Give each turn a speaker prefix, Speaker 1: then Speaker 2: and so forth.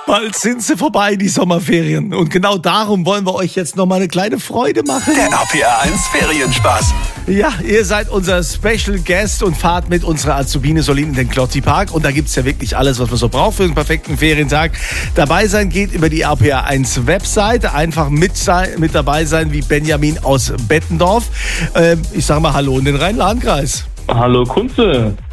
Speaker 1: Bald sind sie vorbei, die Sommerferien. Und genau darum wollen wir euch jetzt noch mal eine kleine Freude machen.
Speaker 2: Der RPR 1 Ferienspaß.
Speaker 1: Ja, ihr seid unser Special Guest und fahrt mit unserer Azubine Solin in den Klotti Park. Und da gibt's ja wirklich alles, was man so braucht für einen perfekten Ferientag. Dabei sein geht über die RPR 1 Webseite. Einfach mit dabei sein wie Benjamin aus Bettendorf. Ich sag mal Hallo in den Rhein-Lahn-Kreis.
Speaker 3: Hallo Kunze.